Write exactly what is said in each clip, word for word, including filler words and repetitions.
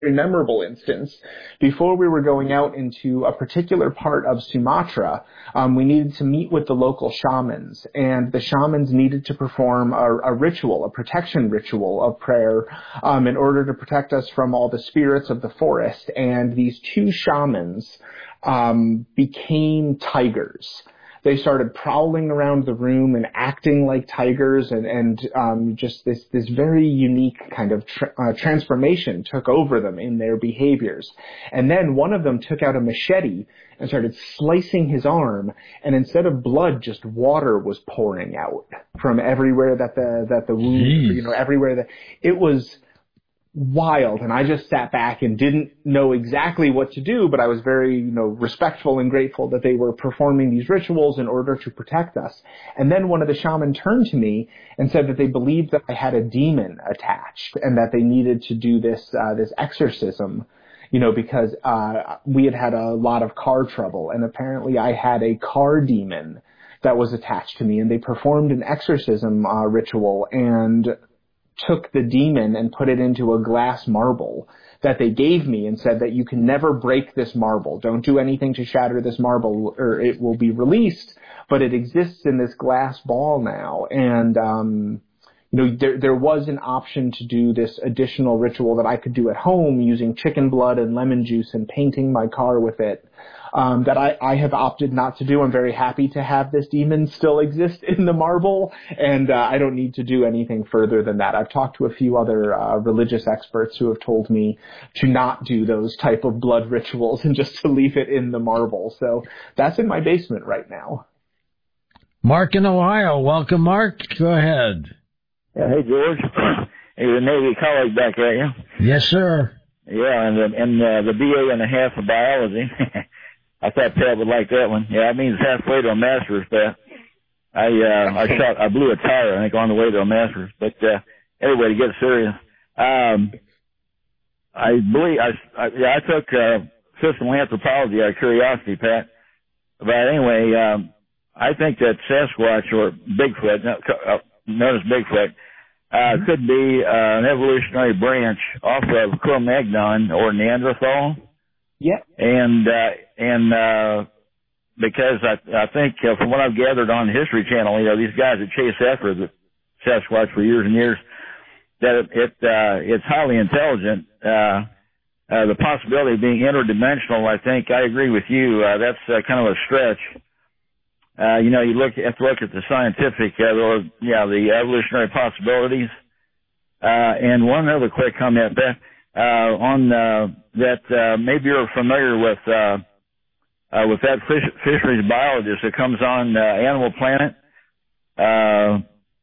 very memorable instance. Before we were going out into a particular part of Sumatra, um, we needed to meet with the local shamans, and the shamans needed to perform a, a ritual, a protection ritual of prayer, um, in order to protect us from all the spirits of the forest. And these two shamans um, became tigers. They started prowling around the room and acting like tigers, and, and um, just this, this very unique kind of tra- uh, transformation took over them in their behaviors. And then one of them took out a machete and started slicing his arm, and instead of blood, just water was pouring out from everywhere that the that the wound, Jeez. you know, everywhere that it was wild. And I just sat back and didn't know exactly what to do, but I was very, you know, respectful and grateful that they were performing these rituals in order to protect us. And then one of the shaman turned to me and said that they believed that I had a demon attached and that they needed to do this, uh, this exorcism, you know, because, uh, we had had a lot of car trouble, and apparently I had a car demon that was attached to me, and they performed an exorcism, uh, ritual and took the demon and put it into a glass marble that they gave me and said that you can never break this marble. Don't do anything to shatter this marble or it will be released, but it exists in this glass ball now. And, um, you know, there, there was an option to do this additional ritual that I could do at home using chicken blood and lemon juice and painting my car with it. Um, that I, I have opted not to do. I'm very happy to have this demon still exist in the marble, and uh, I don't need to do anything further than that. I've talked to a few other uh, religious experts who have told me to not do those type of blood rituals and just to leave it in the marble. So that's in my basement right now. Mark in Ohio. Welcome, Mark. Go ahead. Yeah, hey, George. You're a Navy colleague back there, yeah? Yes, sir. Yeah, and, the, and uh, the B A and a half of biology. I thought Pat would like that one. Yeah, that means halfway to a master's, Pat. I, uh, I shot, I blew a tire, I think, on the way to a master's. But, uh, anyway, to get serious, um, I believe, I, I, yeah, I took, uh, physical anthropology out of curiosity, Pat. But anyway, um, I think that Sasquatch or Bigfoot, uh, known as Bigfoot, uh, mm-hmm. could be, uh, an evolutionary branch off of Cro-Magnon or Neanderthal. Yeah. And, uh, and, uh, because I, I think uh, from what I've gathered on the History Channel, you know, these guys that chase after the Sasquatch for years and years, that it, it uh, it's highly intelligent. Uh, uh, the possibility of being interdimensional, I think, I agree with you. Uh, that's uh, kind of a stretch. Uh, you know, you look, have to look at the scientific, uh, or, yeah, the evolutionary possibilities. Uh, and one other quick comment, Beth. Uh, on, uh, that, uh, maybe you're familiar with, uh, uh, with that fish, fisheries biologist that comes on, uh, Animal Planet. Uh,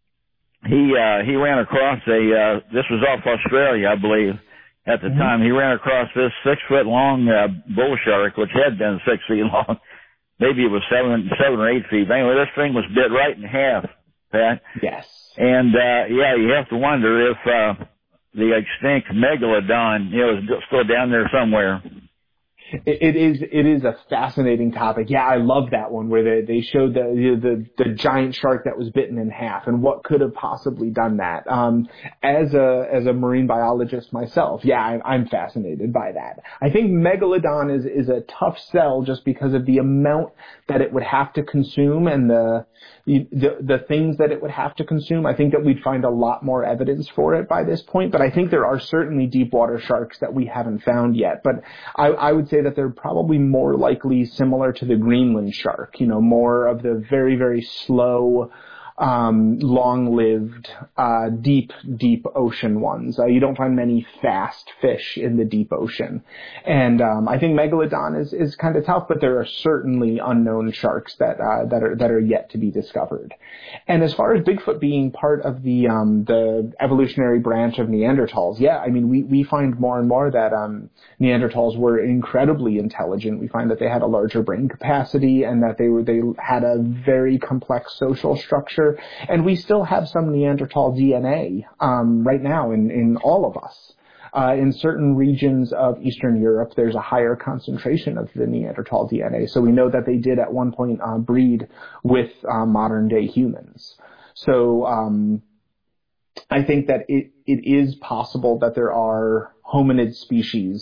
he, uh, he ran across a, uh, this was off Australia, I believe, at the mm-hmm. time. He ran across this six foot long, uh, bull shark, which had been six feet long. Maybe it was seven, seven or eight feet. Anyway, this thing was bit right in half, Pat. Yes. And, uh, yeah, you have to wonder if, uh, the extinct megalodon, you know, is still down there somewhere. It, it is it is a fascinating topic. Yeah, I love that one where they, they showed the, the the giant shark that was bitten in half and what could have possibly done that. Um, as a as a marine biologist myself, yeah, I'm, I'm fascinated by that. I think megalodon is is a tough sell just because of the amount that it would have to consume and the the the things that it would have to consume. I think that we'd find a lot more evidence for it by this point, but I think there are certainly deep water sharks that we haven't found yet. But I, I would say that they're probably more likely similar to the Greenland shark, you know, more of the very, very slow, um, long-lived, uh, deep, deep ocean ones. Uh, you don't find many fast fish in the deep ocean. And, um, I think megalodon is, is kind of tough, but there are certainly unknown sharks that, uh, that are, that are yet to be discovered. And as far as Bigfoot being part of the, um, the evolutionary branch of Neanderthals, yeah, I mean, we, we find more and more that, um, Neanderthals were incredibly intelligent. We find that they had a larger brain capacity and that they were, they had a very complex social structure. And we still have some Neanderthal D N A um, right now in, in all of us. Uh, in certain regions of Eastern Europe, there's a higher concentration of the Neanderthal D N A. So we know that they did at one point uh, breed with uh, modern-day humans. So um, I think that it, it is possible that there are hominid species